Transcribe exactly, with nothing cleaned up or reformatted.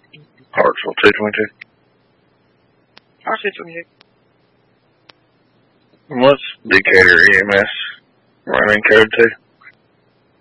Hartsville two twenty-two. Hartsville two twenty-two. What's Decatur E M S running code to?